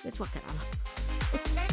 نتوكل على الله.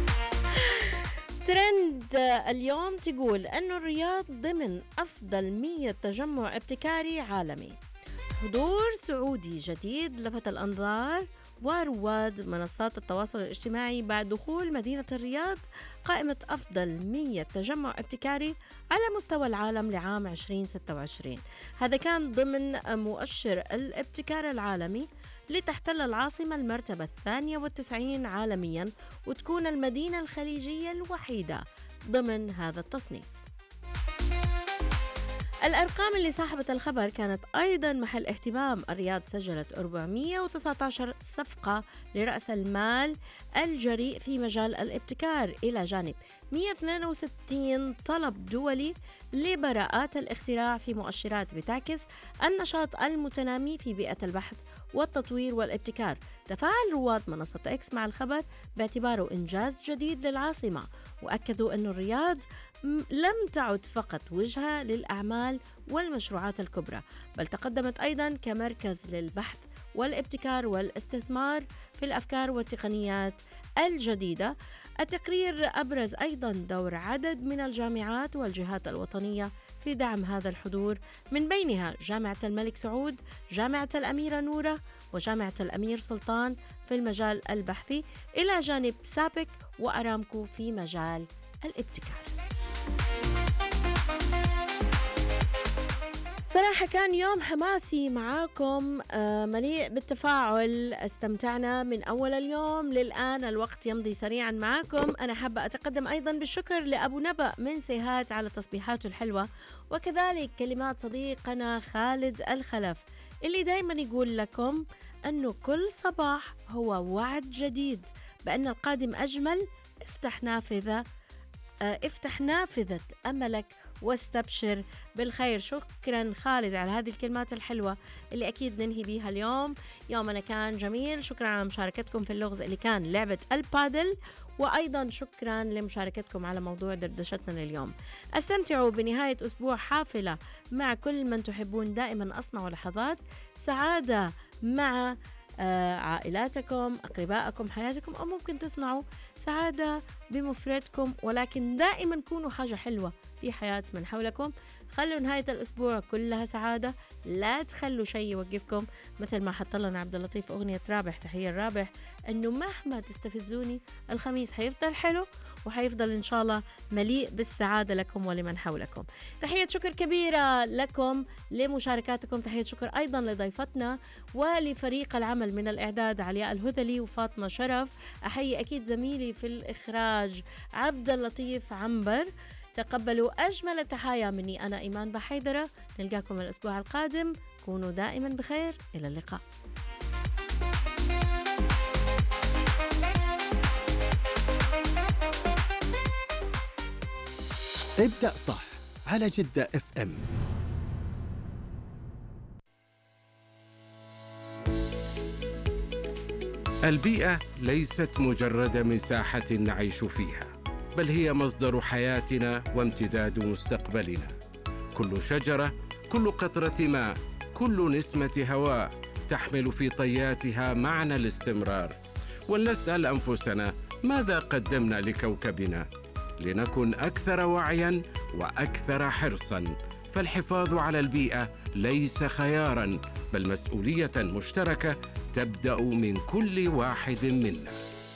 ترند اليوم تقول أنه الرياض ضمن أفضل 100 تجمع ابتكاري عالمي. حضور سعودي جديد لفت الأنظار ورواد منصات التواصل الاجتماعي بعد دخول مدينة الرياض قائمة أفضل 100 تجمع ابتكاري على مستوى العالم لعام 2026. هذا كان ضمن مؤشر الابتكار العالمي لتحتل العاصمة المرتبة 92 عالميا وتكون المدينة الخليجية الوحيدة ضمن هذا التصنيف. الأرقام اللي صاحبت الخبر كانت أيضا محل اهتمام. الرياض سجلت 419 صفقة لرأس المال الجريء في مجال الابتكار، إلى جانب 162 طلب دولي لبراءات الاختراع في مؤشرات بتعكس النشاط المتنامي في بيئة البحث والتطوير والابتكار. تفاعل رواد منصة إكس مع الخبر باعتباره إنجاز جديد للعاصمة، وأكدوا أن الرياض لم تعد فقط وجهة للأعمال والمشروعات الكبرى، بل تقدمت أيضا كمركز للبحث والابتكار والاستثمار في الأفكار والتقنيات الجديدة. التقرير أبرز أيضا دور عدد من الجامعات والجهات الوطنية في دعم هذا الحضور، من بينها جامعة الملك سعود، جامعة الأميرة نورة، وجامعة الأمير سلطان في المجال البحثي، إلى جانب سابك وأرامكو في مجال الابتكار. صراحة كان يوم حماسي معاكم، مليء بالتفاعل، استمتعنا من أول اليوم للآن، الوقت يمضي سريعا معاكم. أنا حابة أتقدم أيضا بالشكر لأبو نبأ من سيهات على تصبيحاته الحلوة، وكذلك كلمات صديقنا خالد الخلف اللي دايما يقول لكم أنه كل صباح هو وعد جديد بأن القادم أجمل. افتح نافذة أملك واستبشر بالخير. شكرا خالد على هذه الكلمات الحلوة اللي أكيد ننهي بيها اليوم. يومنا كان جميل. شكرا على مشاركتكم في اللغز اللي كان لعبة البادل، وأيضا شكرا لمشاركتكم على موضوع دردشتنا اليوم. استمتعوا بنهاية أسبوع حافلة مع كل من تحبون. دائما أصنعوا لحظات سعادة مع عائلاتكم، أقربائكم، حياتكم، أو ممكن تصنعوا سعادة بمفردكم، ولكن دائما كونوا حاجة حلوة في حياة من حولكم. خلوا نهاية الأسبوع كلها سعادة، لا تخلوا شيء يوقفكم. مثل ما حط لنا عبد اللطيف أغنية رابح، تحية الرابح، أنه مهما تستفزوني الخميس حيفضل حلو وحيفضل إن شاء الله مليء بالسعادة لكم ولمن حولكم. تحية شكر كبيرة لكم لمشاركاتكم. تحية شكر أيضا لضيفتنا ولفريق العمل من الإعداد علياء الهذلي وفاطمة شرف. أحيي أكيد زميلي في الإخراج عبد اللطيف عنبر. تقبلوا أجمل التحايا مني أنا إيمان بحيدرة. نلقاكم الأسبوع القادم. كونوا دائما بخير. إلى اللقاء. ابدأ صح على جدة FM. البيئة ليست مجرد مساحة نعيش فيها، بل هي مصدر حياتنا وامتداد مستقبلنا. كل شجرة، كل قطرة ماء، كل نسمة هواء تحمل في طياتها معنى الاستمرار. ولنسأل أنفسنا ماذا قدمنا لكوكبنا لنكن أكثر وعياً وأكثر حرصاً. فالحفاظ على البيئة ليس خياراً، بل مسؤولية مشتركة تبدأ من كل واحد منا.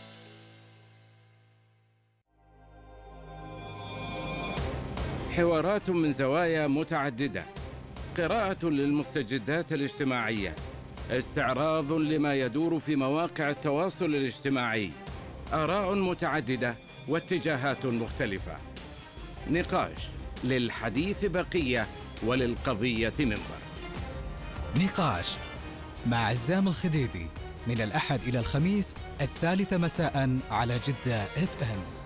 حوارات من زوايا متعددة، قراءة للمستجدات الاجتماعية، استعراض لما يدور في مواقع التواصل الاجتماعي، آراء متعددة واتجاهات مختلفة، نقاش للحديث بقية وللقضية منبر. نقاش مع عزام الخديدي من الأحد إلى الخميس 3 مساء على جدة FM.